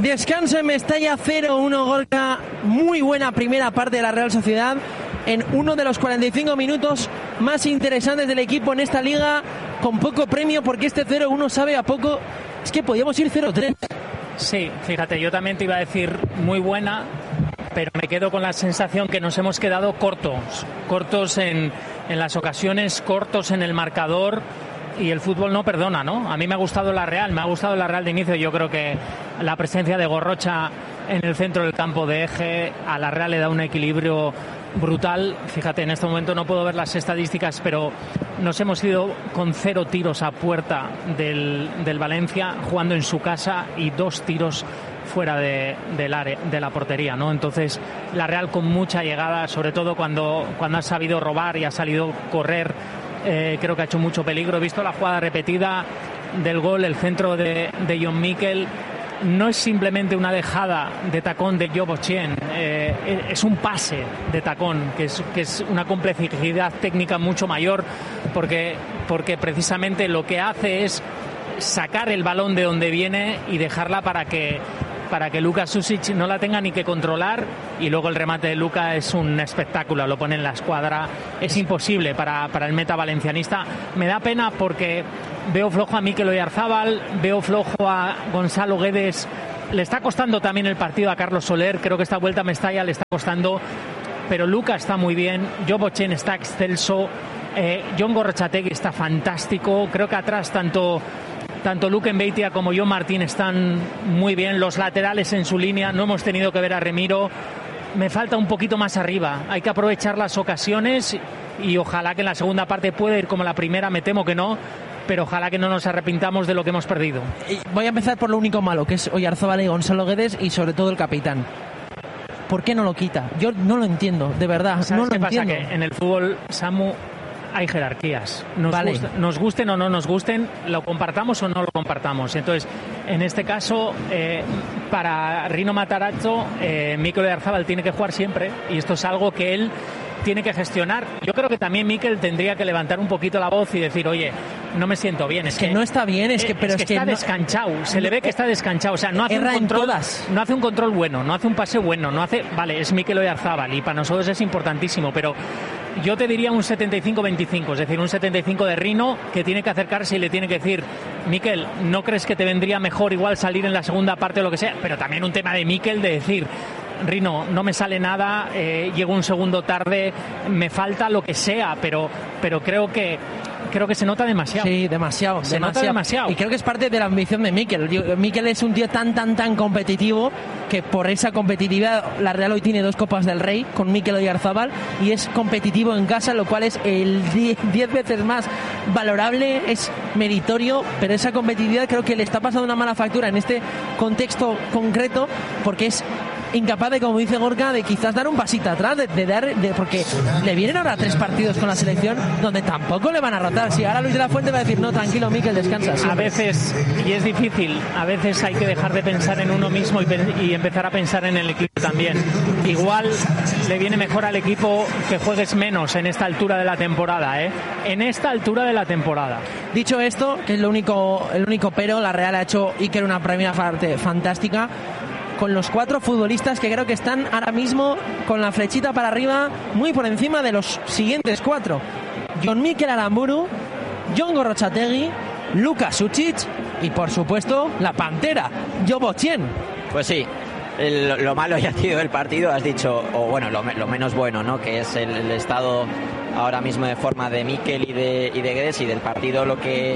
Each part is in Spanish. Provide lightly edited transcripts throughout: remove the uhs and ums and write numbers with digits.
Descanso en Mestalla, 0-1 Gorka. Muy buena primera parte de la Real Sociedad en uno de los 45 minutos más interesantes del equipo en esta liga, con poco premio porque este 0-1 sabe a poco. Es que podíamos ir 0-3. Sí, fíjate, yo también te iba a decir muy buena, pero me quedo con la sensación que nos hemos quedado cortos en las ocasiones, cortos en el marcador. Y el fútbol no perdona, ¿no? A mí me ha gustado la Real de inicio. Yo creo que la presencia de Gorrocha en el centro del campo de eje a la Real le da un equilibrio brutal. Fíjate, en este momento no puedo ver las estadísticas, pero nos hemos ido con 0 tiros a puerta del Valencia, jugando en su casa, y 2 tiros fuera del área, de la portería, ¿no? Entonces la Real con mucha llegada, sobre todo cuando ha sabido robar y ha salido correr. Creo que ha hecho mucho peligro. He visto la jugada repetida del gol, el centro de John Miquel. No es simplemente una dejada de tacón de Job Ochen, es un pase de tacón, que es una complejidad técnica mucho mayor, porque precisamente lo que hace es sacar el balón de donde viene y dejarla para que Luka Susic no la tenga ni que controlar, y luego el remate de Luka es un espectáculo, lo pone en la escuadra. Es imposible para el meta valencianista. Me da pena porque veo flojo a Mikel Oyarzabal, veo flojo a Gonzalo Guedes. Le está costando también el partido a Carlos Soler. Creo que esta vuelta a Mestalla le está costando, pero Luka está muy bien, Job Ochen está excelso, Jon Gorrotxategi está fantástico. Creo que atrás tanto Luke Mbeitia como Jon Martín están muy bien. Los laterales en su línea, no hemos tenido que ver a Remiro. Me falta un poquito más arriba. Hay que aprovechar las ocasiones y ojalá que en la segunda parte pueda ir como la primera. Me temo que no, pero ojalá que no nos arrepintamos de lo que hemos perdido. Voy a empezar por lo único malo, que es Oyarzabal y Gonzalo Guedes, y sobre todo el capitán. ¿Por qué no lo quita? Yo no lo entiendo, de verdad. ¿Sabes no lo qué pasa? entiendo. Que en el fútbol, Samu, hay jerarquías. Nos gusten o no nos gusten, lo compartamos o no lo compartamos. Entonces, en este caso, para Rino Matarazzo, Mikel Oyarzabal tiene que jugar siempre, y esto es algo que él tiene que gestionar. Yo creo que también Mikel tendría que levantar un poquito la voz y decir, oye, no me siento bien. Es que no está bien, pero está descanchado. Se le ve que está descanchado. O sea, no hace un control, no hace un control bueno, no hace un pase bueno, vale, es Mikel Oyarzabal y para nosotros es importantísimo, pero yo te diría un 75-25, es decir, un 75 de Rino, que tiene que acercarse y le tiene que decir, Mikel, ¿no crees que te vendría mejor igual salir en la segunda parte o lo que sea? Pero también un tema de Mikel de decir, Rino, no me sale nada, llego un segundo tarde, me falta lo que sea, pero creo que se nota demasiado. Sí, demasiado. Nota demasiado. Y creo que es parte de la ambición de Mikel. Mikel es un tío tan competitivo que por esa competitividad la Real hoy tiene 2 Copas del Rey con Mikel Oyarzabal y es competitivo en casa, lo cual es el 10 veces más valorable, es meritorio, pero esa competitividad creo que le está pasando una mala factura en este contexto concreto, porque es incapaz de, como dice Gorka, de quizás dar un pasito atrás, porque le vienen ahora 3 partidos con la selección donde tampoco le van a rotar. Si ahora Luis de la Fuente va a decir, no, tranquilo, Mikel, descansa. A veces, y es difícil, a veces hay que dejar de pensar en uno mismo y empezar a pensar en el equipo también. Igual le viene mejor al equipo que juegues menos en esta altura de la temporada, en esta altura de la temporada. Dicho esto, que es el único pero, la Real ha hecho Iker una primera parte fantástica, con los 4 futbolistas que creo que están ahora mismo con la flechita para arriba, muy por encima de los siguientes 4. Jon Mikel Aramburu, Jon Gorrotxategi, Luka Susic y, por supuesto, la Pantera, Job Ochen. Pues sí, lo malo ya ha sido el partido, has dicho, o bueno, lo menos bueno, ¿no? Que es el estado ahora mismo de forma de Mikel y de Guedes, y del partido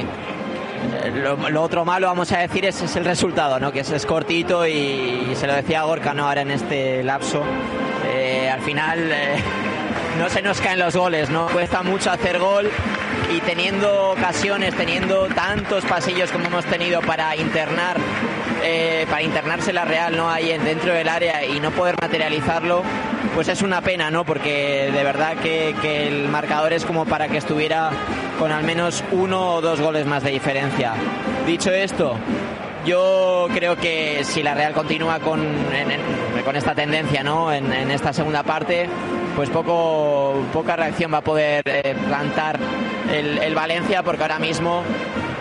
lo otro malo, vamos a decir, es el resultado, ¿no? Que es cortito y se lo decía Gorka, ¿no? Ahora en este lapso, al final no se nos caen los goles, ¿no? Cuesta mucho hacer gol, y teniendo ocasiones, teniendo tantos pasillos como hemos tenido para internarse la Real, ¿no? Ahí dentro del área, y no poder materializarlo, pues es una pena, ¿no? Porque de verdad que el marcador es como para que estuviera con al menos 1 o 2 goles más de diferencia. Dicho esto, yo creo que si la Real continúa con esta tendencia, ¿no? en esta segunda parte, pues poca reacción va a poder plantar el Valencia, porque ahora mismo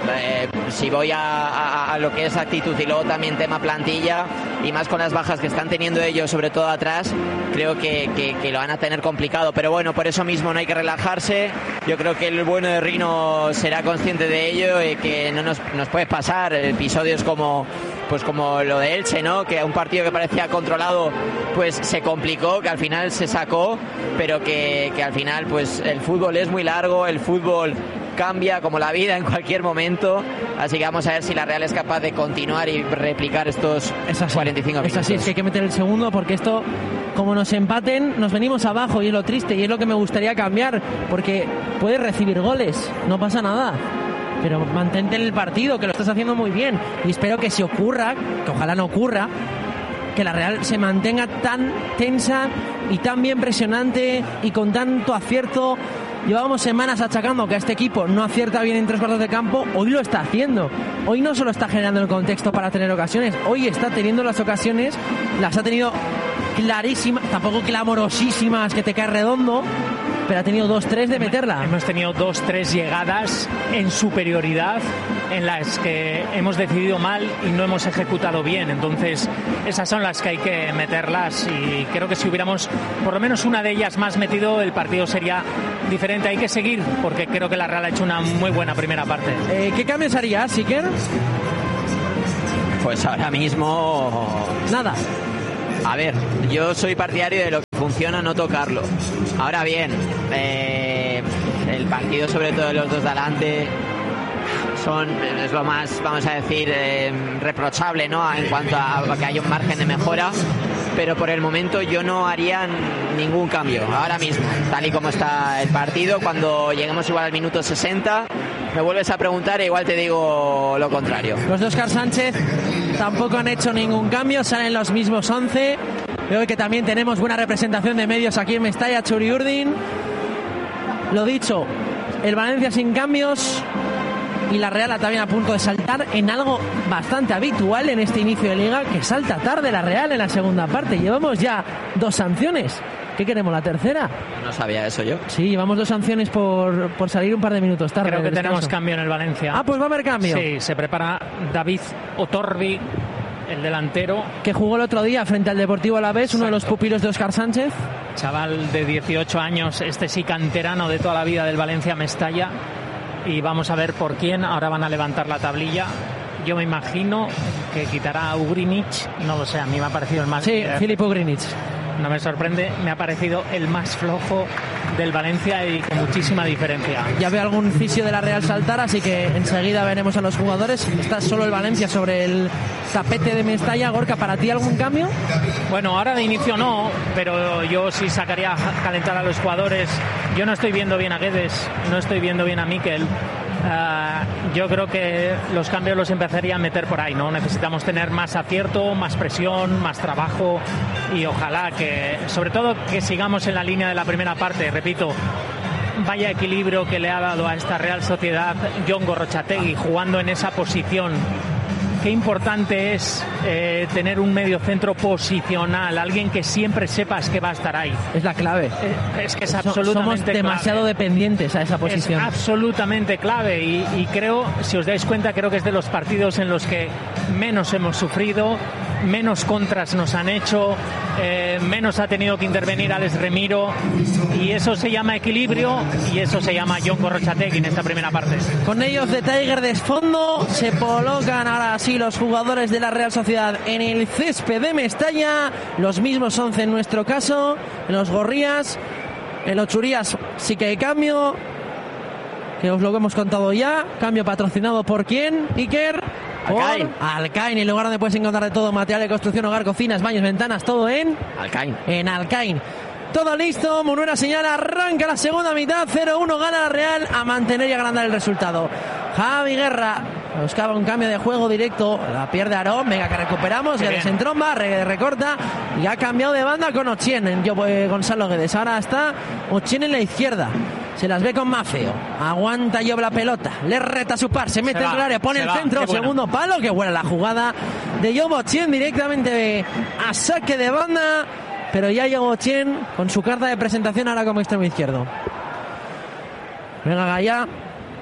si voy a lo que es actitud y luego también tema plantilla, y más con las bajas que están teniendo ellos, sobre todo atrás, creo que lo van a tener complicado. Pero bueno, por eso mismo no hay que relajarse. Yo creo que el bueno de Rino será consciente de ello y que no nos puede pasar episodios como lo de Elche, ¿no? Que un partido que parecía controlado pues se complicó, que al final se sacó, pero que al final pues el fútbol es muy largo, el fútbol cambia como la vida en cualquier momento, así que vamos a ver si la Real es capaz de continuar y replicar estos 45 minutos. Es así, es que hay que meter el segundo, porque esto, como nos empaten, nos venimos abajo, y es lo triste, y es lo que me gustaría cambiar, porque puedes recibir goles, no pasa nada, pero mantente en el partido, que lo estás haciendo muy bien, y espero que si ocurra, que ojalá no ocurra, que la Real se mantenga tan tensa y tan bien presionante y con tanto acierto. Llevábamos semanas achacando que a este equipo no acierta bien en 3/4 de campo. Hoy lo está haciendo. Hoy no solo está generando el contexto para tener ocasiones, hoy está teniendo las ocasiones, las ha tenido clarísimas, tampoco clamorosísimas que te cae redondo, pero ha tenido 2-3 de meterla. Hemos tenido 2-3 llegadas en superioridad en las que hemos decidido mal y no hemos ejecutado bien. Entonces esas son las que hay que meterlas, y creo que si hubiéramos por lo menos una de ellas más metido, el partido sería diferente. Hay que seguir, porque creo que la Real ha hecho una muy buena primera parte. ¿Qué cambios harías, Iker? Pues ahora mismo nada. A ver, yo soy partidario de lo que funciona, no tocarlo. Ahora bien, el partido, sobre todo de los dos de adelante, es lo más, vamos a decir, reprochable, ¿no? En cuanto a que hay un margen de mejora, pero por el momento yo no haría ningún cambio ahora mismo, tal y como está el partido. Cuando lleguemos igual al minuto 60 me vuelves a preguntar e igual te digo lo contrario. Los de Óscar Sánchez tampoco han hecho ningún cambio, salen los mismos 11. Veo que también tenemos buena representación de medios aquí en Mestalla, Churi Urdin. Lo dicho, el Valencia sin cambios y la Real también a punto de saltar en algo bastante habitual en este inicio de liga, que salta tarde la Real en la segunda parte. Llevamos ya 2 sanciones. ¿Qué queremos, la tercera? No sabía eso yo. Sí, llevamos 2 sanciones por salir un par de minutos tarde. Creo que tenemos cambio en el Valencia. Ah, pues va a haber cambio. Sí, se prepara David Otorbi, el delantero, que jugó el otro día frente al Deportivo Alavés. Exacto. Uno de los pupilos de Óscar Sánchez. Chaval de 18 años, este sí canterano de toda la vida del Valencia Mestalla. Y vamos a ver por quién. Ahora van a levantar la tablilla. Yo me imagino que quitará a Ugrinic. No lo sé, a mí me ha parecido el más... Sí, Filip Ugrinic. No me sorprende, me ha parecido el más flojo del Valencia y con muchísima diferencia. Ya veo algún fisio de la Real saltar, así que enseguida veremos a los jugadores. Está solo el Valencia sobre el tapete de Mestalla. Gorka, ¿para ti algún cambio? Bueno, ahora de inicio no, pero yo sí sacaría a calentar a los jugadores. Yo no estoy viendo bien a Guedes, no estoy viendo bien a Mikel. Yo creo que los cambios los empezaría a meter por ahí, ¿no? Necesitamos tener más acierto, más presión, más trabajo, y ojalá que, sobre todo, que sigamos en la línea de la primera parte. Repito, vaya equilibrio que le ha dado a esta Real Sociedad Jon Gorrotxategi jugando en esa posición. Qué importante es tener un mediocentro posicional, alguien que siempre sepas que va a estar ahí. Es la clave. Es que es absolutamente Somos demasiado clave. dependientes a esa posición. Es absolutamente clave, y creo, si os dais cuenta, creo que es de los partidos en los que menos hemos sufrido, menos contras nos han hecho, menos ha tenido que intervenir Alex Remiro, y eso se llama equilibrio, y eso se llama Jon Gorrotxategi en esta primera parte. Con ellos de Tiger de fondo se colocan ahora sí los jugadores de la Real Sociedad en el césped de Mestalla, los mismos 11 en nuestro caso. En los Gorrías, en los Churías sí que hay cambio, que os lo hemos contado ya. Cambio patrocinado por ¿quién, Iker? Alcain. Alcain, el lugar donde puedes encontrar de todo: material de construcción, hogar, cocinas, baños, ventanas, todo en Alcain. En Alcain. Todo listo, Munuera señala, arranca la segunda mitad, 0-1, gana la Real, a mantener y agrandar el resultado. Javi Guerra buscaba un cambio de juego directo, la pierde Aarón, venga que recuperamos, Guedes en tromba, recorta y ha cambiado de banda con Ochien, Gonzalo Guedes. Ahora está Ochien en la izquierda. Se las ve con Mafeo. Aguanta Llob la pelota. Le reta a su par. Se mete en el área. Pone el centro. Segundo palo. Que buena la jugada de Llob Ochien. Directamente a saque de banda. Pero ya llegó Ochien con su carta de presentación ahora como extremo izquierdo. Venga Gaya.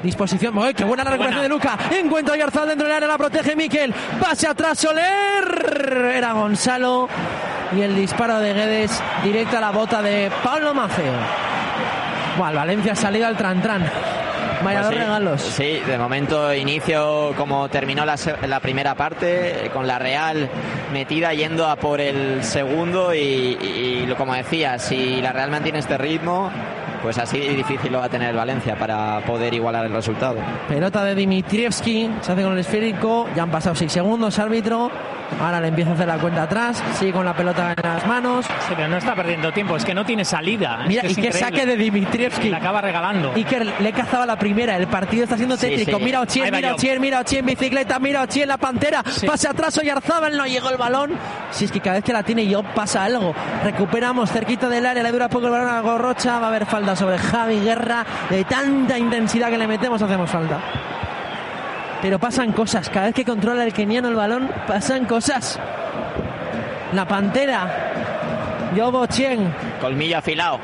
Disposición. ¡Uy, qué buena la recuperación de Luca! Encuentra Oyarzabal dentro del área, la protege Miquel. Pase atrás Soler. Era Gonzalo. Y el disparo de Guedes directo a la bota de Pablo Maceo. Bueno, el Valencia ha salido al tran-tran. Vaya pues dos regalos. Sí, de momento inicio como terminó la primera parte, con la Real metida yendo a por el segundo y como decía, si la Real mantiene este ritmo, pues así difícil lo va a tener el Valencia para poder igualar el resultado. Pelota de Dimitrievski, se hace con el esférico, ya han pasado 6 segundos, árbitro. Ahora le empieza a hacer la cuenta atrás, sigue con la pelota en las manos. Sí, pero no está perdiendo tiempo, es que no tiene salida. Mira, es y que saque de Dimitrievski. La acaba regalando. Iker le cazaba la primera, el partido está siendo tétrico. Sí. Mira Ochien, bicicleta, mira Ochien, la Pantera. Sí. Pase atrás Oyarzabal, no llegó el balón. Si es que cada vez que la tiene yo pasa algo. Recuperamos cerquita del área, le dura poco el balón a Gorrocha. Va a haber falta sobre Javi Guerra. De tanta intensidad que le metemos, hacemos falta. Pero pasan cosas, cada vez que controla el keniano el balón, pasan cosas. La Pantera, Yobo Chien. Colmillo afilado.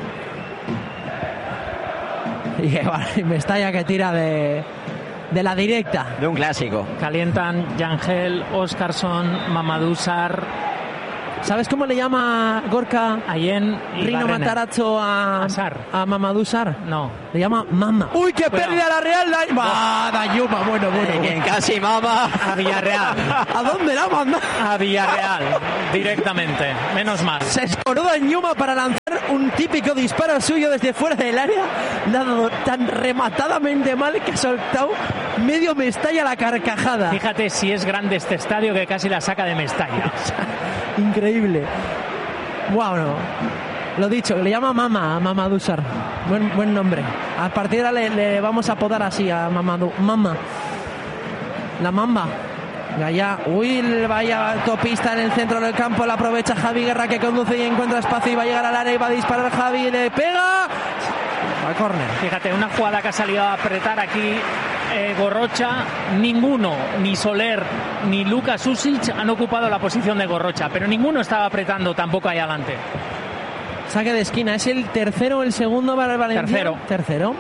Y Mestalla que tira de la directa. De un clásico. Calientan Yangel, Óscarson, Mamadou Sarr. ¿Sabes cómo le llama Gorka Ayen Rino Matarazzo a Mamadou Sarr? No. Le llama Mama. ¡Uy, qué pérdida la Real! Dayuma, bueno. Casi Mama. A Villarreal. ¿A dónde la manda? A Villarreal, directamente. Menos mal. Se escoró Dayuma para lanzar un típico disparo suyo desde fuera del área. Dado tan rematadamente mal que ha soltado medio Mestalla la carcajada. Fíjate si es grande este estadio que casi la saca de Mestalla. Increíble. Wow, no. Lo dicho, le llama Mama a Mamadou Sarr. Buen nombre. A partir de ahora le vamos a apodar así a Mamadou. Mama. La Mamba. Gaya. Uy, vaya autopista en el centro del campo. La aprovecha Javi Guerra, que conduce y encuentra espacio y va a llegar al área y va a disparar Javi. Le pega. Al córner. Fíjate, una jugada que ha salido a apretar aquí Gorrocha. Ninguno, ni Soler ni Luka Susic han ocupado la posición de Gorrocha, pero ninguno estaba apretando tampoco ahí adelante. Saque de esquina, ¿es el tercero o el segundo para el Valencia? Tercero.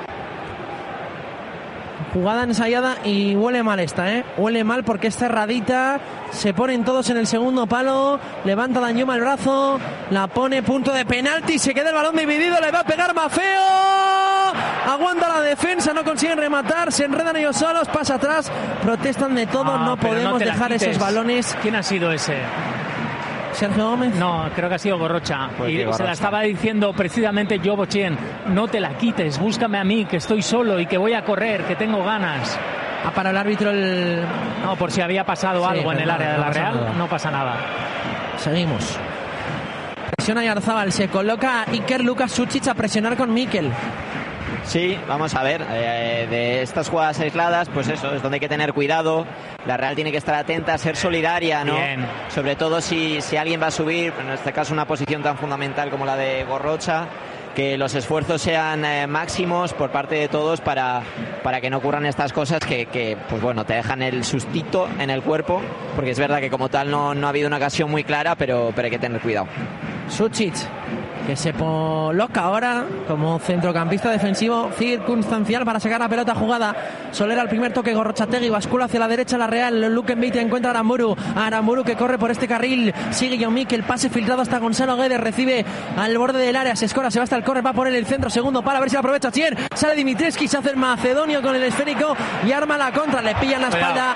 Jugada ensayada y huele mal esta, huele mal porque es cerradita. Se ponen todos en el segundo palo. Levanta Danyuma el brazo, la pone, punto de penalti. Se queda el balón dividido, le va a pegar Mafeo. Aguanta la defensa, no consiguen rematar. Se enredan ellos solos, pasa atrás. Protestan de todo, no podemos dejar esos balones. ¿Quién ha sido ese? ¿Sergio Gómez? No, creo que ha sido Gorrocha. Pues y se la estaba diciendo precisamente Yobo Chien. No te la quites, búscame a mí, que estoy solo y que voy a correr, que tengo ganas. Para el árbitro el... No, por si había pasado algo en el área de la Real, no pasa nada. Seguimos. Presiona Oyarzabal, se coloca Iker Lukas Sucic a presionar con Mikel. Sí, vamos a ver, de estas jugadas aisladas, pues eso, es donde hay que tener cuidado. La Real tiene que estar atenta, ser solidaria, ¿no? Bien. Sobre todo si alguien va a subir, en este caso una posición tan fundamental como la de Gorrocha, que los esfuerzos sean máximos por parte de todos para que no ocurran estas cosas que pues bueno, te dejan el sustito en el cuerpo, porque es verdad que como tal no ha habido una ocasión muy clara, pero hay que tener cuidado. Sucic, que se coloca ahora como centrocampista defensivo circunstancial para sacar la pelota jugada. Soler al primer toque, Gorrochategui bascula hacia la derecha la Real. Lukenbeitia encuentra a Aramburu que corre por este carril, sigue John Mikel, pase filtrado hasta Gonzalo Guedes, recibe al borde del área, se escora, se va hasta el córner, va a poner el centro, segundo para a ver si aprovecha Chien, sale Dimitrievski, se hace el macedonio con el esférico y arma la contra, le pillan la espalda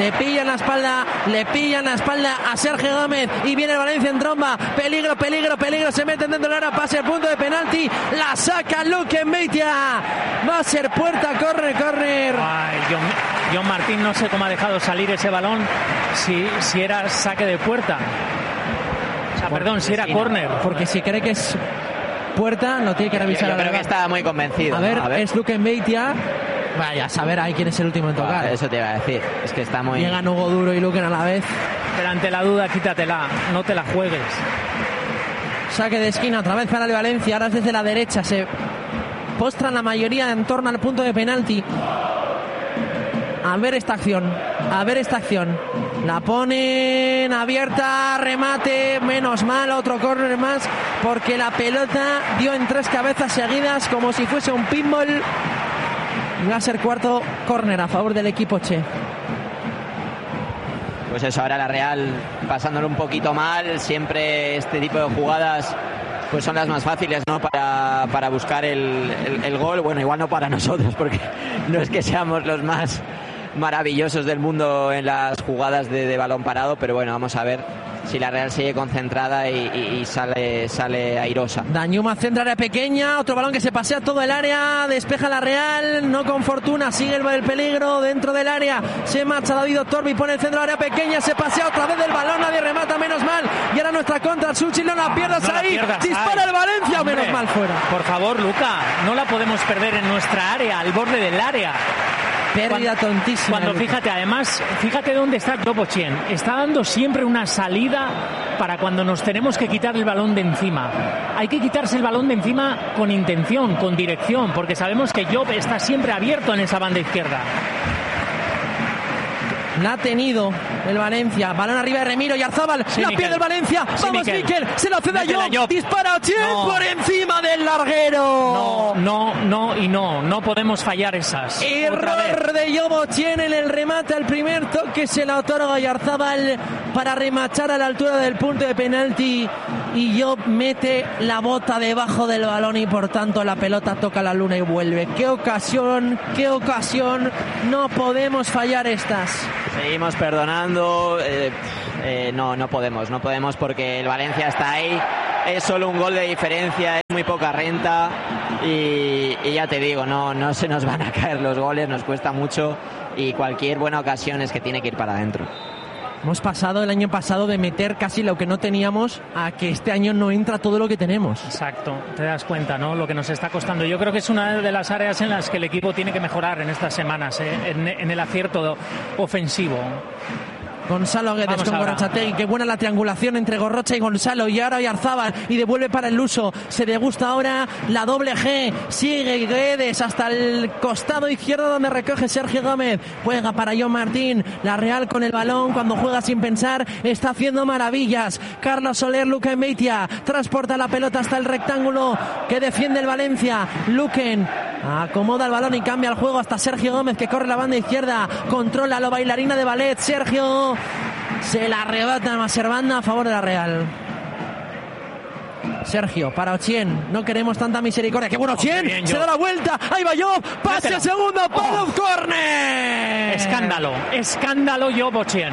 a Sergio Gómez y viene el Valencia en tromba, peligro, se meten dentro del área, pase al punto de penalti, la saca Lukenbeitia, va a ser puerta, corner. Ay, John Martín no sé cómo ha dejado salir ese balón, si era saque de puerta, o sea, perdón, si era córner, porque si cree que es puerta no tiene que revisar. Yo creo que estaba muy convencido. A ver. Es Lukenbeitia. Vaya, a saber ahí quién es el último en tocar. Eso te iba a decir, es que está muy... Llegan Hugo Duro y Luken a la vez. Pero ante la duda quítatela, no te la juegues. Saque de esquina otra vez para el Valencia, ahora es desde la derecha, se postran la mayoría en torno al punto de penalti. A ver esta acción, la ponen abierta, remate, menos mal, otro córner más, porque la pelota dio en 3 cabezas seguidas como si fuese un pinball Y va a ser cuarto córner a favor del equipo Che. Pues eso, ahora la Real pasándolo un poquito mal. Siempre este tipo de jugadas pues son las más fáciles, ¿no? Para buscar el gol. Bueno, igual no para nosotros, porque no es que seamos los más maravillosos del mundo en las jugadas de balón parado, pero bueno, vamos a ver si la Real sigue concentrada y sale airosa. Danjuma centra área pequeña, otro balón que se pasea todo el área, despeja la Real, no con fortuna, sigue el peligro dentro del área, se marcha David Torbi, pone el centro de área pequeña, se pasea otra vez del balón, nadie remata, menos mal, y ahora nuestra contra, Suchi, no la pierdas ahí, dispara el Valencia, hombre, menos mal fuera. Por favor, Luca, no la podemos perder en nuestra área, al borde del área. Pérdida tontísima. Cuando fíjate, además, fíjate dónde está Jobochen. Está dando siempre una salida para cuando nos tenemos que quitar el balón de encima. Hay que quitarse el balón de encima con intención, con dirección, porque sabemos que Job está siempre abierto en esa banda izquierda. La ha tenido el Valencia. Balón arriba de Remiro y Arzabal. Sí, la pierde el Valencia. Sí, vamos, Miquel. Se lo cede a Job. Dispara Ochen por encima del larguero. No podemos fallar esas. Error de Job Ochen en el remate al primer toque. Se la otorga a Arzabal para remachar a la altura del punto de penalti. Y Job mete la bota debajo del balón y por tanto la pelota toca la luna y vuelve. ¡Qué ocasión! No podemos fallar estas. Seguimos perdonando. No podemos porque el Valencia está ahí. Es solo un gol de diferencia, es muy poca renta y ya te digo, no se nos van a caer los goles, nos cuesta mucho y cualquier buena ocasión es que tiene que ir para adentro. Hemos pasado el año pasado de meter casi lo que no teníamos a que este año no entra todo lo que tenemos. Exacto, te das cuenta, ¿no? Lo que nos está costando. Yo creo que es una de las áreas en las que el equipo tiene que mejorar en estas semanas, en el acierto ofensivo. Gonzalo Guedes con Gorrochategui, qué buena la triangulación entre Gorrocha y Gonzalo, y ahora Oyarzabal y devuelve para el Luso, se degusta ahora la doble G, sigue Guedes hasta el costado izquierdo donde recoge Sergio Gómez, juega para John Martín, la Real con el balón cuando juega sin pensar, está haciendo maravillas, Carlos Soler, Luquen Beitia, transporta la pelota hasta el rectángulo que defiende el Valencia, Luquen acomoda el balón y cambia el juego hasta Sergio Gómez que corre la banda izquierda, controla la bailarina de ballet, Sergio se la arrebata Maservanda a favor de la Real. Sergio para Ochen, no queremos tanta misericordia. ¡Qué bueno Ochen! Se da la vuelta, ahí va Job, pase al segundo, palo, córner. Escándalo Job Ochen.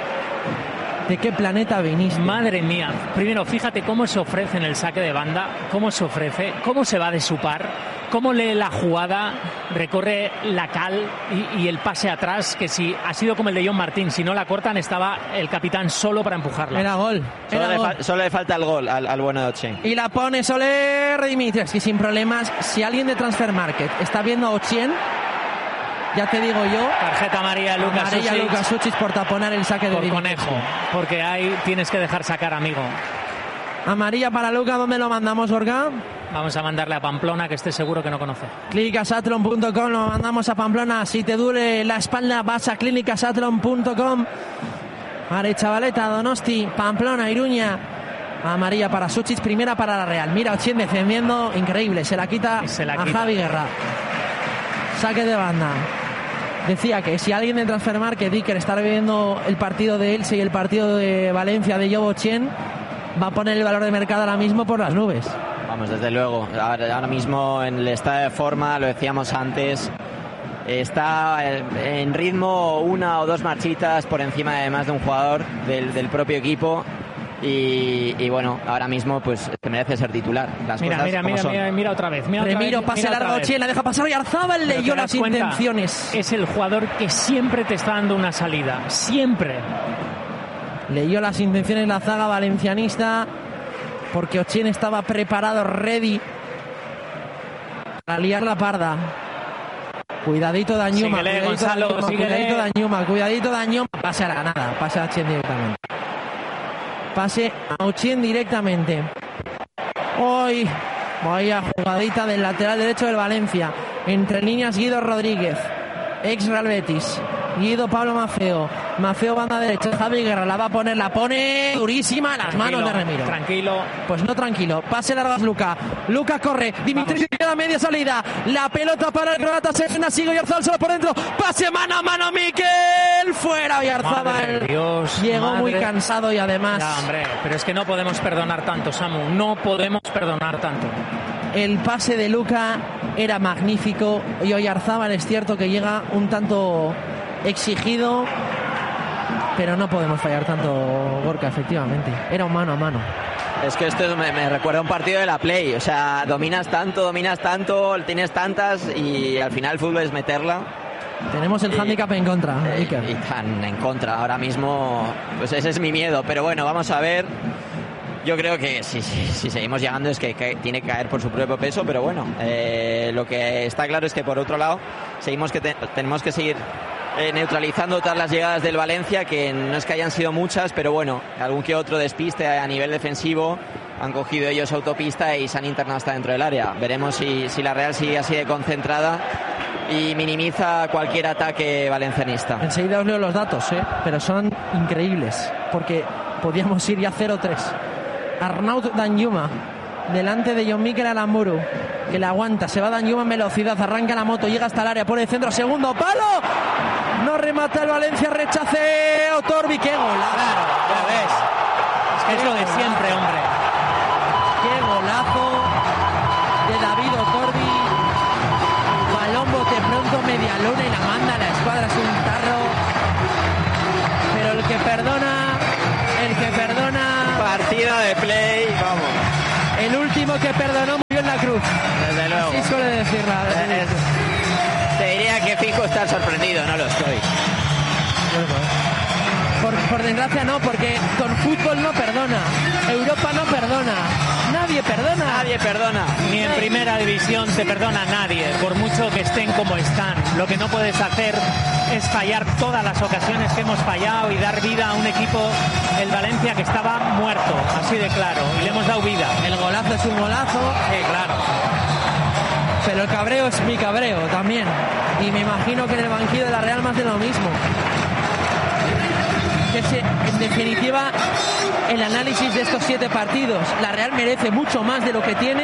¿De qué planeta viniste? Madre mía. Primero, fíjate cómo se ofrece en el saque de banda, cómo se ofrece, cómo se va de su par, cómo lee la jugada, recorre la cal y el pase atrás, que si ha sido como el de John Martín, si no la cortan estaba el capitán solo para empujarla. Era gol. Solo le falta el gol al bueno de Ochen. Y la pone Soler Dimitrievski sin problemas. Si alguien de Transfer Market está viendo a Ochen, ya te digo yo, tarjeta amarilla Lucas Suchis por taponar el saque de conejo, porque ahí tienes que dejar sacar, amigo. Amarilla para Lucas, ¿dónde lo mandamos, Gorka? Vamos a mandarle a Pamplona, que esté seguro que no conoce. Clinicasatlon.com, lo mandamos a Pamplona. Si te duele la espalda, vas a clinicasatlon.com. Vale, chavaleta, Donosti, Pamplona, Iruña. Amarilla para Suchis, primera para la Real. Mira, Ochen defendiendo, increíble, se la quita a Javi Guerra. Saque de banda. Decía que si alguien de Transfer Market, Iker, está viendo el partido de Elche y el partido de Valencia de Job Ochen, va a poner el valor de mercado ahora mismo por las nubes. Vamos, desde luego. Ahora mismo en el estado de forma, lo decíamos antes, está en ritmo una o dos marchitas por encima de más de un jugador del propio equipo. Y bueno, ahora mismo pues te merece ser titular. Mira otra vez. Remiro, pase largo, Ochen, la deja pasar y Arzabal leyó las intenciones. Es el jugador que siempre te está dando una salida, siempre. Leyó las intenciones la zaga valencianista porque Ochen estaba preparado, ready para liar la parda. Cuidadito Danjuma, cuidadito Danjuma, pase a la nada, pase a Ochen directamente. Pase a Ochen directamente. Hoy vaya jugadita del lateral derecho del Valencia. Entre líneas Guido Rodríguez, ex Real Betis. Guido, Pablo, Maceo. Maceo, banda derecha. Javi Guerra la va a poner, la pone durísima a las manos de Remiro. Tranquilo. Pues no tranquilo. Pase largo a Luka. Luka corre. Dimitri queda media salida. La pelota para el croata. Serena, sigue Oyarzabal solo por dentro. Pase mano a mano, Mikel. Fuera Oyarzabal. Dios, llegó muy cansado y además... Ya, hombre, pero es que no podemos perdonar tanto, Samu. No podemos perdonar tanto. El pase de Luka era magnífico y Oyarzabal es cierto que llega un tanto exigido, pero no podemos fallar tanto, Gorka, efectivamente. Era un mano a mano. Es que esto me recuerda a un partido de la Play. O sea, dominas tanto, tienes tantas y al final el fútbol es meterla. Tenemos el hándicap en contra, Iker. Y tan en contra. Ahora mismo, pues ese es mi miedo. Pero bueno, vamos a ver. Yo creo que si seguimos llegando es que tiene que caer por su propio peso, pero bueno, lo que está claro es que por otro lado tenemos que seguir neutralizando todas las llegadas del Valencia, que no es que hayan sido muchas, pero bueno, algún que otro despiste a nivel defensivo, han cogido ellos autopista y se han internado hasta dentro del área. Veremos si la Real sigue así de concentrada y minimiza cualquier ataque valencianista. Enseguida os leo los datos, pero son increíbles, porque podíamos ir ya 0-3. Arnaut Danjuma delante de John Mikel Aramburu, que la aguanta, se va Danjuma en velocidad, arranca la moto, llega hasta el área, pone el centro, segundo palo, no remata el Valencia, rechace Otorbi. Qué golazo. Claro, ya ves, es lo de siempre, hombre. Qué golazo de David Otorbi, balón bote pronto, media luna y la manda a la escuadra, es un tarro, pero el que perdona partido de Play, vamos. El último que perdonó murió en la cruz. Desde luego. Así suele decirla. Te diría que fijo estar sorprendido, no lo estoy. Por desgracia no, porque con fútbol no perdona. Europa no perdona. Nadie perdona. Ni en primera división te perdona nadie, por mucho que estén como están. Lo que no puedes hacer es fallar todas las ocasiones que hemos fallado y dar vida a un equipo, el Valencia, que estaba muerto, así de claro, y le hemos dado vida. El golazo es un golazo. Claro. Pero el cabreo es mi cabreo también. Y me imagino que en el banquillo de la Real más de lo mismo. En definitiva, el análisis de estos 7 partidos, la Real merece mucho más de lo que tiene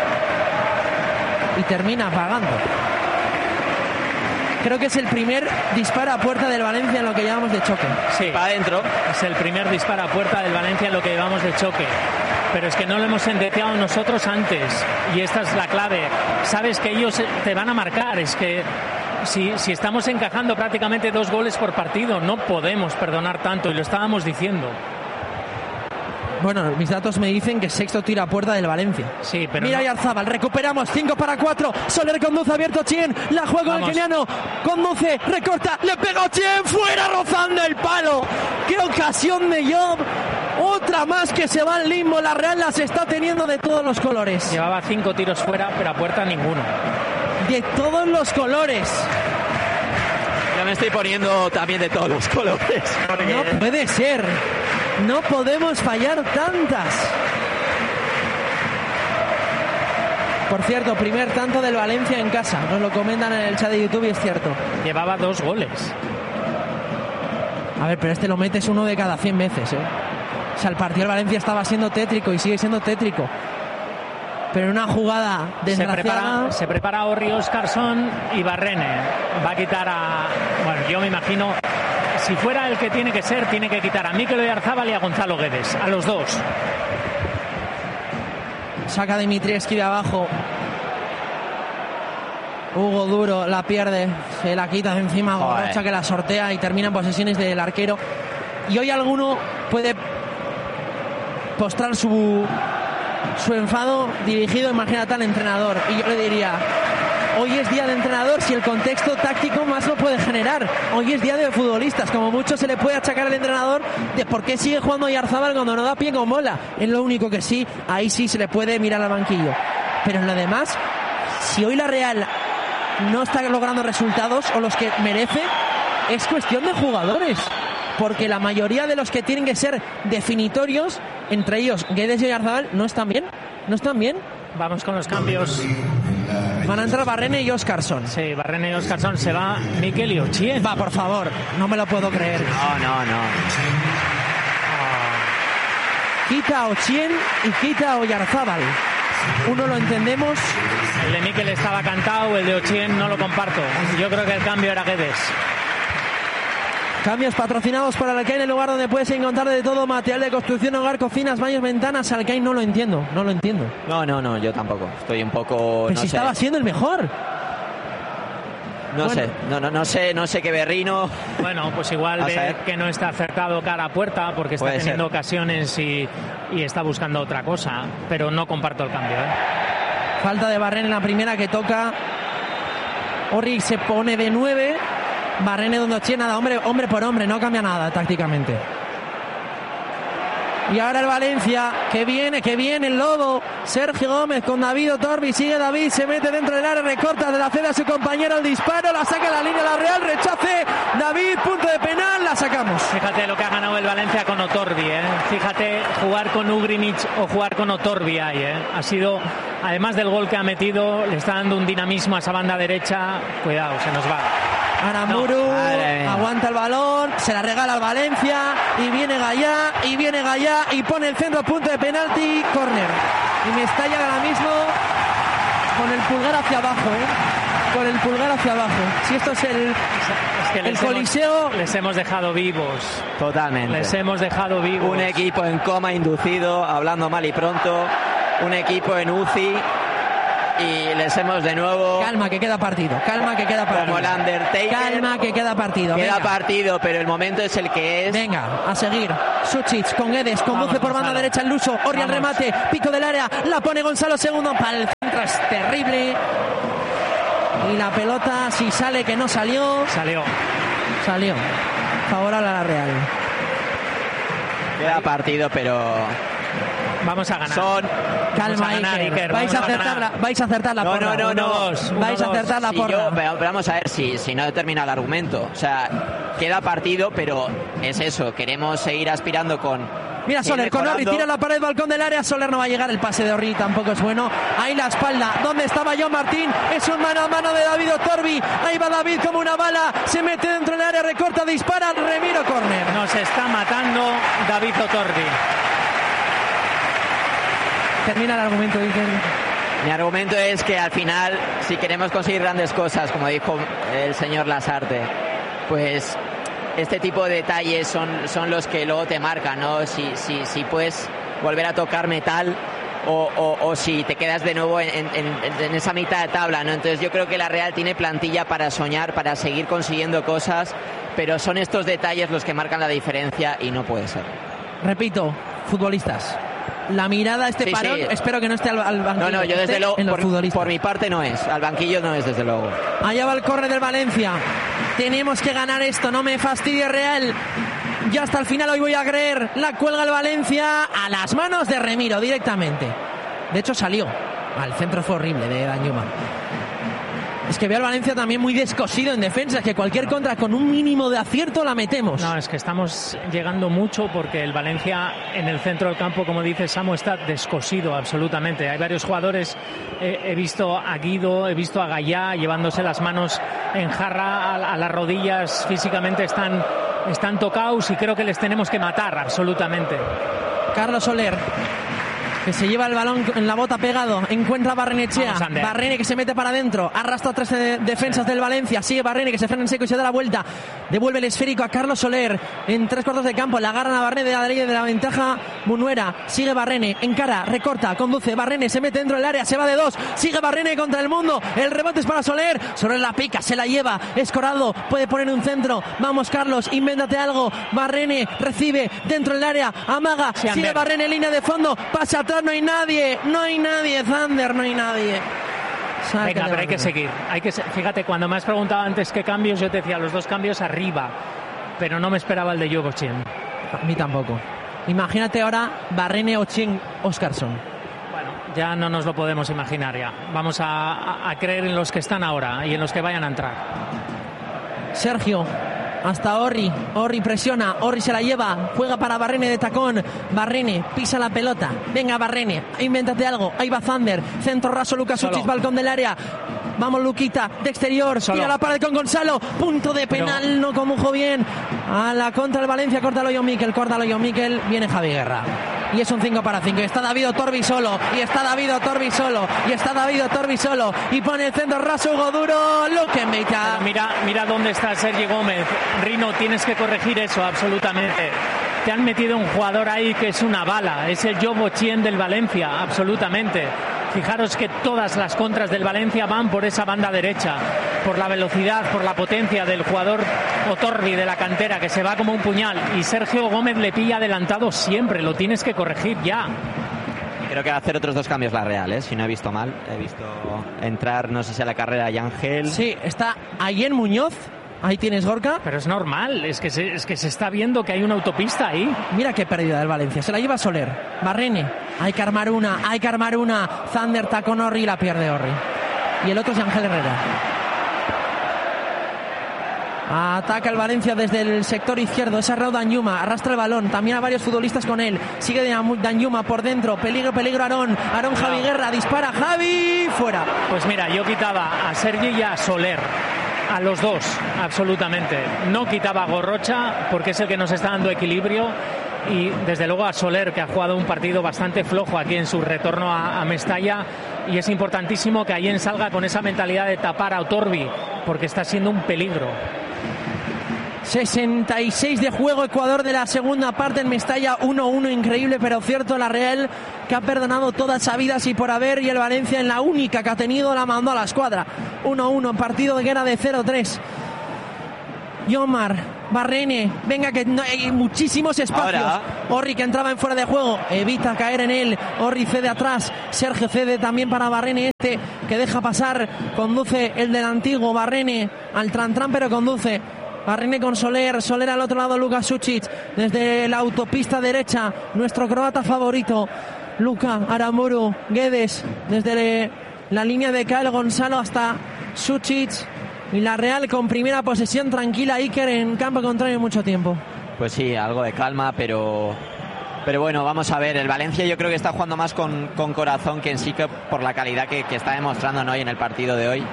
y termina pagando. Creo que es el primer disparo a puerta del Valencia en lo que llevamos de choque. Sí, para adentro. Es el primer disparo a puerta del Valencia en lo que llevamos de choque. Pero es que no lo hemos sentenciado nosotros antes. Y esta es la clave. Sabes que ellos te van a marcar. Es que si estamos encajando prácticamente 2 goles por partido, no podemos perdonar tanto. Y lo estábamos diciendo. Bueno, mis datos me dicen que sexto tiro a puerta del Valencia. Sí, pero mira, Oyarzabal, recuperamos 5-4. Soler conduce, abierto Chien, la juega el keniano, conduce, recorta, le pega Chien, fuera, rozando el palo. Qué ocasión de Job. Otra más que se va al limbo. La Real las está teniendo de todos los colores. Llevaba 5 tiros fuera, pero a puerta ninguno. De todos los colores. Yo me estoy poniendo también de todos los colores. No puede ser. No podemos fallar tantas. Por cierto, primer tanto del Valencia en casa. Nos lo comentan en el chat de YouTube y es cierto. Llevaba 2 goles. A ver, pero este lo metes 1 de cada 100 veces, O sea, el partido del Valencia estaba siendo tétrico y sigue siendo tétrico. Pero en una jugada desgraciada... Se prepara Orri Óscarson y Barrene. Va a quitar a... Bueno, yo me imagino... Si fuera el que tiene que ser, tiene que quitar a Mikel Oyarzabal y a Gonzalo Guedes, a los dos. Saca Dimitrievski de abajo. Hugo Duro la pierde, se la quita de encima, Gorrocha que la sortea y termina en posesiones del arquero. Y hoy alguno puede postrar su enfado dirigido, imagínate, al entrenador. Y yo le diría... Hoy es día de entrenador si el contexto táctico más lo puede generar. Hoy es día de futbolistas. Como mucho se le puede achacar al entrenador de por qué sigue jugando Oyarzabal cuando no da pie con bola. Es lo único que sí, ahí sí se le puede mirar al banquillo. Pero en lo demás, si hoy la Real no está logrando resultados o los que merece, es cuestión de jugadores. Porque la mayoría de los que tienen que ser definitorios, entre ellos Guedes y Oyarzabal, no están bien. Vamos con los cambios. Van a entrar Barrene y Óscarsson. Sí, Barrene y Óscarsson. Se va Mikel y Ochieng. Va, por favor, no me lo puedo creer. No. Quita a Ochieng y quita a Oyarzábal. Uno lo entendemos. El de Mikel estaba cantado, el de Ochieng no lo comparto. Yo creo que el cambio era Guedes. Cambios patrocinados por Alcain, el lugar donde puedes encontrar de todo: material de construcción, hogar, cocinas, baños, ventanas. Alcain, no lo entiendo. No, yo tampoco. Estoy un poco... Pero si estaba siendo el mejor. No sé qué berrino. Bueno, pues igual ve que no está acertado cara a puerta porque está teniendo ocasiones y está buscando otra cosa. Pero no comparto el cambio. Falta de Barrene en la primera que toca. Orri se pone de 9. Barrene donde Ochieng, nada, hombre por hombre, no cambia nada tácticamente. Y ahora el Valencia, que viene el Lobo. Sergio Gómez con David Otorbi, sigue David, se mete dentro del área, recorta, de la cede a su compañero el disparo, la saca a la línea, la Real, rechace, David, punto de penal, la sacamos. Fíjate lo que ha ganado el Valencia con Otorbi, Fíjate jugar con Ugrinic o jugar con Otorbi ahí, Ha sido, además del gol que ha metido, le está dando un dinamismo a esa banda derecha. Cuidado, se nos va. Aramuru aguanta el balón, se la regala al Valencia y viene Gallá y pone el centro, punto de penalti, córner. Y me estalla ahora mismo con el pulgar hacia abajo, con el pulgar hacia abajo. Si esto es el Coliseo... Les hemos dejado vivos. Totalmente. Les hemos dejado vivos. Un equipo en coma inducido, hablando mal y pronto. Un equipo en UCI. Y les hemos de nuevo... Calma, que queda partido. Como el Undertaker. Calma, que queda partido. Queda partido, pero el momento es el que es. Venga, a seguir. Suchich con Guedes, conduce por banda derecha el luso. Orri al remate, pico del área, la pone Gonzalo segundo para el centro, es terrible. Y la pelota, si sale, que no salió. Salió. Favorable a la Real. Queda partido, pero... Vamos a ganar. Calma, Iker. Vais a acertar la porra. No. Vais a acertar la porra. Pero vamos a ver si no termina el argumento. O sea, queda partido, pero es eso. Queremos seguir aspirando con... Mira Soler, con Orri, tira la pared, balcón del área. Soler no va a llegar, el pase de Orri tampoco es bueno. Ahí la espalda, ¿dónde estaba John Martín? Es un mano a mano de David Otorbi. Ahí va David como una bala, se mete dentro del área, recorta, dispara, Remiro, córner. Nos está matando David Otorbi. Termina el argumento, Iker. Mi argumento es que al final, si queremos conseguir grandes cosas, como dijo el señor Lasarte, pues este tipo de detalles son los que luego te marcan, ¿no? Si puedes volver a tocar metal o si te quedas de nuevo en esa mitad de tabla, ¿no? Entonces yo creo que la Real tiene plantilla para soñar, para seguir consiguiendo cosas, pero son estos detalles los que marcan la diferencia y no puede ser. Repito, futbolistas. La mirada a este parón, espero que no esté al banquillo. No, yo desde luego, por mi parte no es. Al banquillo no es, desde luego. Allá va el córner del Valencia. Tenemos que ganar esto, no me fastidie Real. Ya hasta el final hoy voy a creer. La cuelga el Valencia a las manos de Remiro directamente. De hecho salió. El centro fue horrible de Danjuma. Es que veo al Valencia también muy descosido en defensa, es que cualquier contra con un mínimo de acierto la metemos. No, es que estamos llegando mucho porque el Valencia en el centro del campo, como dice Samu, está descosido absolutamente. Hay varios jugadores, he visto a Guido, he visto a Gallá llevándose las manos en jarra a las rodillas, físicamente están tocados y creo que les tenemos que matar absolutamente. Carlos Soler, que se lleva el balón en la bota pegado, encuentra a Barrenechea, Barrene que se mete para adentro, arrastra a tres defensas del Valencia, sigue Barrene que se frena en seco y se da la vuelta, devuelve el esférico a Carlos Soler en 3/4 de campo, la agarran a Barrene de la ventaja Munuera, sigue Barrene, encara, recorta, conduce, Barrene se mete dentro del área, se va de 2, sigue Barrene contra el mundo, el rebote es para Soler, Soler la pica, se la lleva, Escorado, puede poner un centro, vamos Carlos, invéntate algo, Barrene recibe dentro del área, amaga, sigue Barrene en línea de fondo, pasa atrás, no hay nadie, Zander, no hay nadie. Venga, pero hay que seguir. Fíjate, cuando me has preguntado antes qué cambios, yo te decía los 2 cambios arriba, pero no me esperaba el de Ochieng. A mí tampoco. Imagínate ahora Barrene, Ochieng, Óscarsson. Bueno, ya no nos lo podemos imaginar ya. Vamos a creer en los que están ahora y en los que vayan a entrar. Sergio, hasta Orri presiona, Orri se la lleva, juega para Barrene de tacón, Barrene pisa la pelota, venga Barrene, invéntate algo, ahí va Zander, centro raso, Lucas Suchis, balcón del área, Vamos, Luquita, de exterior, solo. tira la pared con Gonzalo, punto de penal, no condujo bien a la contra el Valencia, córtalo John Miquel, viene Javi Guerra. Y es un 5-5. Está David Otorbi solo. Y pone el centro raso, Hugo Duro. Luque Meita. Mira dónde está Sergi Gómez. Rino, tienes que corregir eso, absolutamente. Te han metido un jugador ahí que es una bala. Es el Jobo Chien del Valencia, absolutamente. Fijaros que todas las contras del Valencia van por esa banda derecha, por la velocidad, por la potencia del jugador Otorbi de la cantera, que se va como un puñal, y Sergio Gómez le pilla adelantado siempre. Lo tienes que corregir ya. Creo que va a hacer otros 2 cambios la Real, ¿eh? Si no he visto mal. He visto entrar, no sé si a la carrera, Yangel. Sí, está Ayen Muñoz. Ahí tienes, Gorka. Pero es normal, es que se está viendo que hay una autopista ahí. Mira qué pérdida del Valencia. Se la lleva Soler. Barrene. Hay que armar una. Zander tacón Orri, la pierde Orri. Y el otro es Ángel Herrera. Ataca el Valencia desde el sector izquierdo. Es Arrau Danjuma. Arrastra el balón. También a varios futbolistas con él. Sigue Danjuma por dentro. Peligro Aarón. Javi Guerra. Dispara Javi. Fuera. Pues mira, yo quitaba a Sergi y a Soler. A los dos, absolutamente. No quitaba a Gorrocha porque es el que nos está dando equilibrio, y desde luego a Soler, que ha jugado un partido bastante flojo aquí en su retorno a Mestalla, y es importantísimo que Ayen salga con esa mentalidad de tapar a Otorbi porque está siendo un peligro. 66 de juego, Ecuador de la segunda parte en Mestalla, 1-1, increíble pero cierto. La Real, que ha perdonado todas sabidas y por haber, y el Valencia, en la única que ha tenido, la mandó a la escuadra. 1-1, partido de guerra de 0-3. Yomar, Barrene, venga que no, hay muchísimos espacios. Ahora. Orri, que entraba en fuera de juego, evita caer en él. Orri cede atrás, Sergio cede también para Barrene, que deja pasar, conduce el del antiguo Barrene al tran pero conduce. Barrene con Soler al otro lado, Luka Sucic desde la autopista derecha, nuestro croata favorito, Luka Aramuru, Guedes desde la línea de Kael Gonzalo hasta Sucic, y la Real con primera posesión tranquila. Iker en campo contrario mucho tiempo. Pues sí, algo de calma, pero bueno, vamos a ver. El Valencia yo creo que está jugando más con corazón que en sí, que por la calidad que está demostrando, ¿no? Y en el partido de hoy.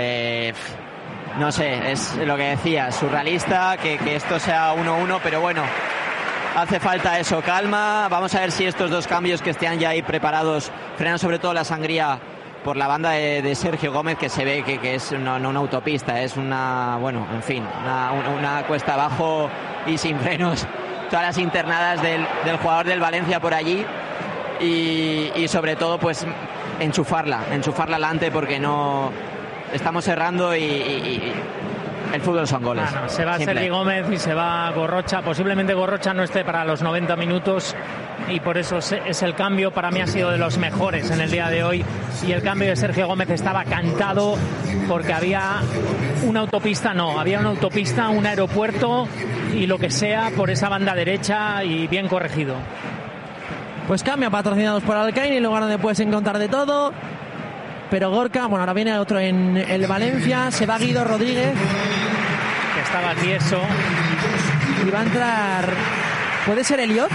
No sé, es lo que decía, surrealista que esto sea 1-1, pero bueno, hace falta eso, calma. Vamos a ver si estos 2 cambios que estén ya ahí preparados frenan sobre todo la sangría por la banda de Sergio Gómez, que se ve que es no una autopista, es una cuesta abajo y sin frenos. Todas las internadas del jugador del Valencia por allí, y sobre todo pues enchufarla adelante, porque no... Estamos cerrando y el fútbol son goles. Se va Simple. Sergi Gómez y se va Gorrocha. Posiblemente Gorrocha no esté para los 90 minutos y por eso es el cambio. Para mí ha sido de los mejores en el día de hoy, y el cambio de Sergio Gómez estaba cantado porque había una autopista, un aeropuerto y lo que sea por esa banda derecha, y bien corregido. Pues cambia, patrocinados por Alcaine, lugar donde puedes encontrar de todo. Pero Gorka, bueno, ahora viene otro en el Valencia, se va Guido Rodríguez, Que estaba tieso. y va a entrar, ¿puede ser Elliot?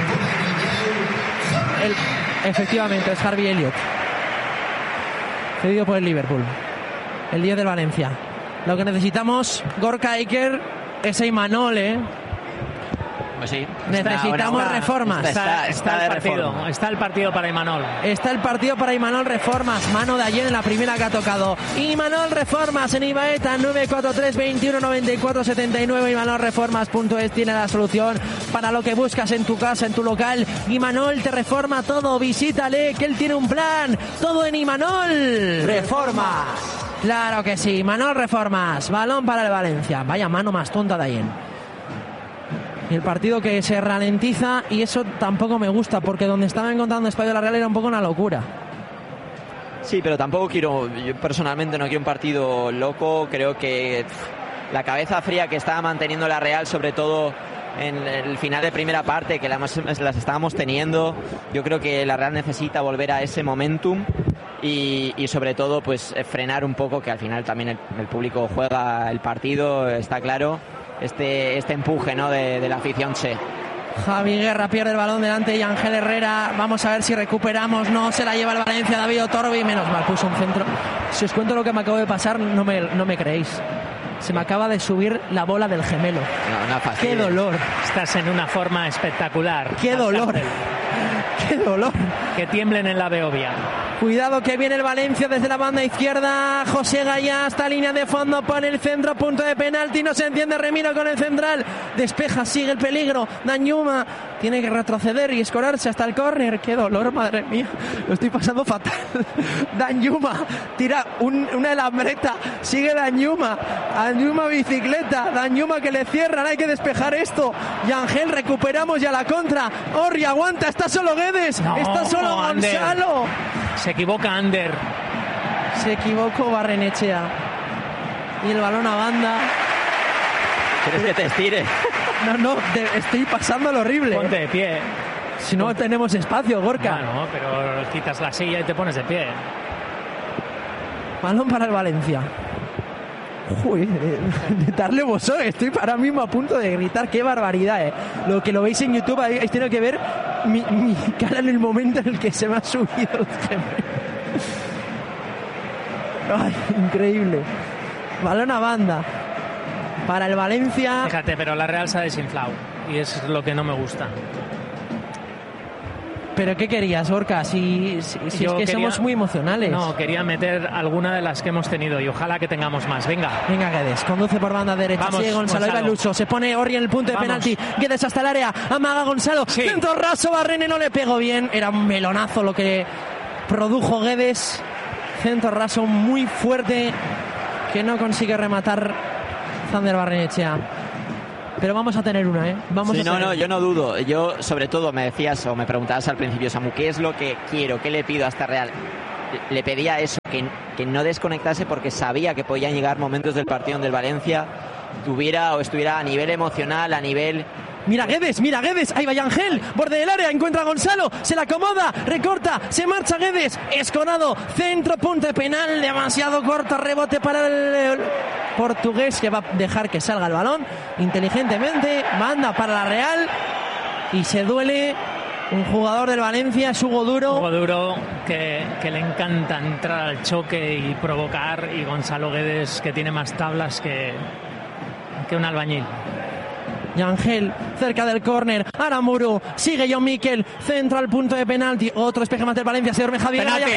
Efectivamente, es Harvey Elliot, cedido por el Liverpool, el 10 del Valencia. Lo que necesitamos, Gorka, Iker, es Imanol, Pues sí. Necesitamos reformas. Está el partido para Imanol. Está el partido para Imanol, reformas. Mano de ayer en la primera que ha tocado. Imanol, reformas en Ibaeta, 943 21 94 79. Imanolreformas.es tiene la solución para lo que buscas en tu casa, en tu local. Imanol te reforma todo. Visítale, que él tiene un plan. Todo en Imanol. Reformas. Claro que sí. Imanol Reformas. Balón para el Valencia. Vaya mano más tonta de Ayen. Y el partido que se ralentiza, y eso tampoco me gusta, porque donde estaba encontrando espacio la Real era un poco una locura. Sí, pero tampoco yo personalmente no quiero un partido loco. Creo que la cabeza fría que estaba manteniendo la Real, sobre todo en el final de primera parte, que las estábamos teniendo, yo creo que la Real necesita volver a ese momentum y sobre todo pues frenar un poco, que al final también el público juega el partido, está claro. Este empuje, ¿no?, de la afición. Javi Guerra pierde el balón delante y Ángel Herrera. Vamos a ver si recuperamos. No, se la lleva el Valencia. David Otorbi, menos mal, puso un centro. Si os cuento lo que me acabo de pasar, no me creéis. Se me acaba de subir la bola del gemelo. No, ¡Qué dolor! Estás en una forma espectacular. ¡Qué dolor! ¡Qué dolor! Que tiemblen en la Beovia. Cuidado que viene el Valencia desde la banda izquierda. José Gaya hasta línea de fondo, pone el centro, punto de penalti, no se entiende, Remiro con el central, despeja, sigue el peligro, Danjuma tiene que retroceder y escorarse hasta el córner. ¡Qué dolor, madre mía! Lo estoy pasando fatal. Danjuma tira una alambreta, sigue Danjuma bicicleta, Danjuma que le cierran, hay que despejar esto. Y Ángel, recuperamos ya la contra. Orri aguanta, está solo Guedes, está solo Gonzalo. Se equivoca Ander. Se equivocó Barrenechea. Y el balón a banda. ¿Quieres que te estire? No, estoy pasándolo horrible. Ponte de pie. Si no tenemos espacio, Gorka. Bueno, pero quitas la silla y te pones de pie. Balón para el Valencia. Uy, de darle bozón, estoy ahora mismo a punto de gritar, qué barbaridad, Lo que lo veis en YouTube, habéis tenido que ver mi cara en el momento en el que se me ha subido el gemelo. Ay, increíble. Balón a banda para el Valencia. Fíjate, pero la Real se ha desinflado y es lo que no me gusta. ¿Pero qué querías, Gorka? Si es que somos muy emocionales. No, quería meter alguna de las que hemos tenido y ojalá que tengamos más. Venga, Guedes, conduce por banda derecha. Vamos, Sigue Gonzalo. Iba Lucho, se pone Orri en el punto de penalti. Guedes hasta el área, amaga Gonzalo. Sí. Centro raso, Barrene no le pegó bien. Era un melonazo lo que produjo Guedes. Centro raso muy fuerte que no consigue rematar Zander Barrenechea. Pero vamos a tener una, yo no dudo. Yo, sobre todo, me decías o me preguntabas al principio, Samu, ¿qué es lo que quiero? ¿Qué le pido a esta Real? Le pedía eso, que no desconectase porque sabía que podían llegar momentos del partido donde el Valencia tuviera o estuviera a nivel emocional, a nivel... Mira Guedes, ahí va Ángel, borde del área, encuentra a Gonzalo, se la acomoda, recorta, se marcha Guedes, esconado, centro, punto de penal, demasiado corto, rebote para el portugués que va a dejar que salga el balón, inteligentemente, manda para la Real y se duele un jugador del Valencia, es Hugo Duro. Hugo Duro que le encanta entrar al choque y provocar, y Gonzalo Guedes que tiene más tablas que un albañil. Y Ángel, cerca del córner, Aramuru, sigue John Miquel, centra al punto de penalti, otro despeje más del Valencia, se duerme Javier Guerra,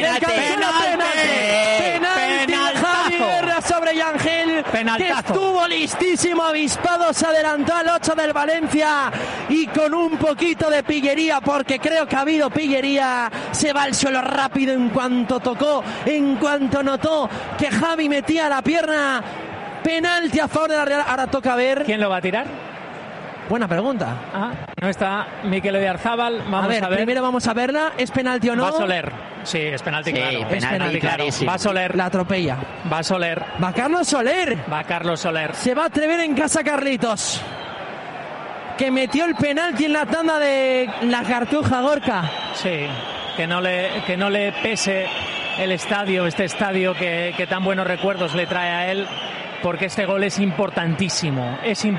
penalti, Javier Guerra sobre Ángel, que estuvo listísimo, avispado, se adelantó al 8 del Valencia y con un poquito de pillería, porque creo que ha habido pillería, se va al suelo rápido en cuanto notó que Javi metía la pierna. Penalti a favor de la Real, ahora toca ver. ¿Quién lo va a tirar? Buena pregunta. No está Mikel Oyarzabal. Vamos a ver. Primero vamos a verla. ¿Es penalti o no? Va Soler. Sí, es penalti, claro. Es penalti, clarísimo. Va Soler. La atropella. Va Soler. Va Carlos Soler. Va Carlos Soler. Se va a atrever en casa Carlitos, que metió el penalti en la tanda de la Cartuja, Gorka. Sí, que no le pese el estadio, este estadio que tan buenos recuerdos le trae a él, porque este gol es importantísimo.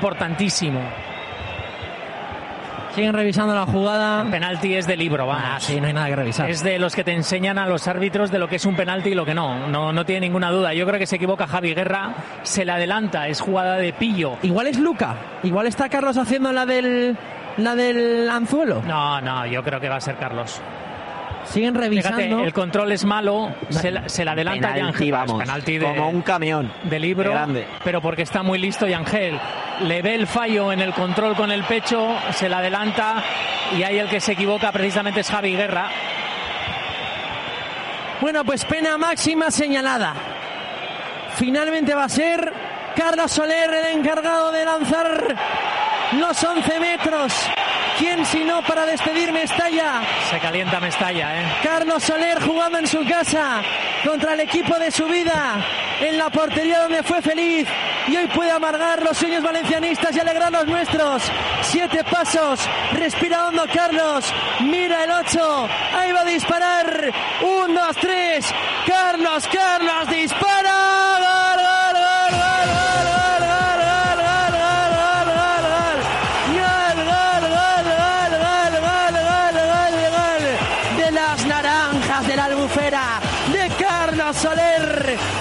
Siguen revisando la jugada. El penalti es de libro, vamos. Sí, no hay nada que revisar. Es de los que te enseñan a los árbitros de lo que es un penalti y lo que no. No tiene ninguna duda. Yo creo que se equivoca Javi Guerra, se le adelanta, es jugada de pillo. Igual es Luca, igual está Carlos haciendo la del anzuelo. No, yo creo que va a ser Carlos. Siguen revisando. Fíjate, el control es malo, se le adelanta penalti, y Ángel. vamos, Penalti como un camión de libro, grande. Pero porque está muy listo y Ángel le ve el fallo en el control con el pecho, se le adelanta y ahí el que se equivoca precisamente es Javi Guerra. Bueno, pues pena máxima señalada. Finalmente va a ser Carlos Soler el encargado de lanzar los 11 metros. ¿Quién si no para despedir Mestalla? Se calienta Mestalla, Carlos Soler jugando en su casa contra el equipo de su vida, en la portería donde fue feliz y hoy puede amargar los sueños valencianistas y alegrar los nuestros. 7 pasos, respira hondo Carlos, mira el 8, ahí va a disparar. 1, 2, 3, Carlos dispara. ¡Gol! De las naranjas de la Albufera, de Carlos Soler,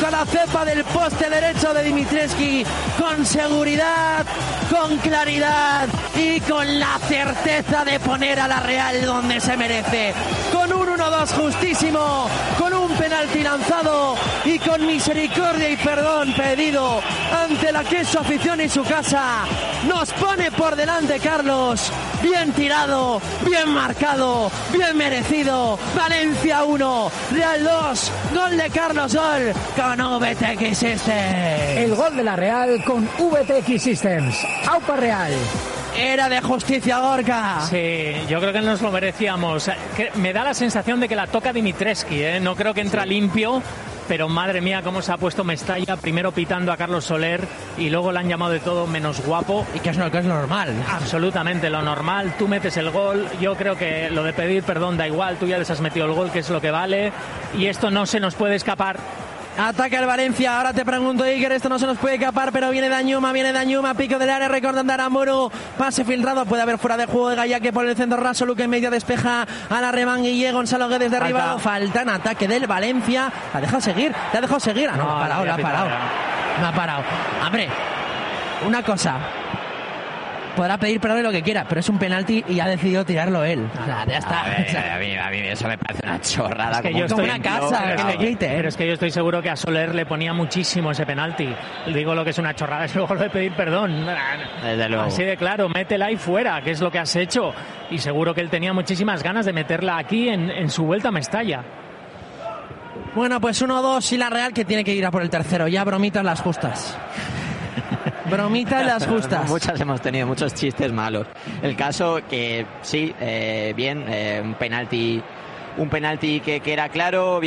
a la cepa del poste derecho de Dimitrescu con seguridad, con claridad y con la certeza de poner a la Real donde se merece. Con un 1-2 justísimo, con un penalti lanzado y con misericordia y perdón pedido ante la que es su afición y su casa. Nos pone por delante Carlos. Bien tirado, bien marcado, bien merecido. Valencia 1, Real 2, gol de Carlos Sol con VTX Systems. El gol de la Real con VTX Systems. ¡Aupa Real! Era de justicia, Gorka. Sí, yo creo que nos lo merecíamos. Me da la sensación de que la toca Dimitrescu, ¿eh? No creo que entra limpio, pero madre mía cómo se ha puesto Mestalla, primero pitando a Carlos Soler y luego le han llamado de todo menos guapo. Y que es lo normal. Absolutamente lo normal, tú metes el gol, yo creo que lo de pedir perdón da igual, tú ya les has metido el gol, que es lo que vale, y esto no se nos puede escapar. Ataca el Valencia, ahora te pregunto, Iker, esto no se nos puede escapar, pero viene Dañuma, pico del área, recordando a Aramburu, pase filtrado, puede haber fuera de juego de Gaya, que por el centro raso, Luque en medio despeja a la Remanguille, Gonzalo Guedes derribado, falta en ataque del Valencia, la deja seguir, la ha dejado seguir, no, ha parado, hombre, una cosa, podrá pedir perdón de lo que quiera, pero es un penalti y ha decidido tirarlo él. O sea, ya está. A mí eso me parece una chorrada. Es que como yo estoy una casa. Pero es que yo estoy seguro que a Soler le ponía muchísimo ese penalti. Digo lo que es una chorrada, es luego lo de pedir perdón. Desde luego. Así de claro, métela ahí fuera, que es lo que has hecho. Y seguro que él tenía muchísimas ganas de meterla aquí en su vuelta a Mestalla. Bueno, pues 1-2 y la Real que tiene que ir a por el tercero. Ya bromitas las justas. Bromitas las justas. Muchas hemos tenido, muchos chistes malos. El caso que sí, bien, un penalti que era claro.